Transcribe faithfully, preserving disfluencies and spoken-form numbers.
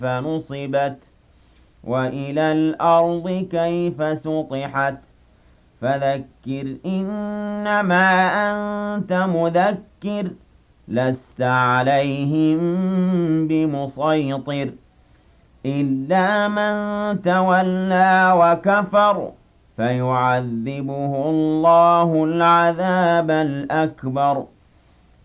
فنصبت وإلى الأرض كيف سطحت فذكر إنما أنت مذكر لست عليهم بمسيطر إلا من تولى وكفر فيعذبه الله العذاب الأكبر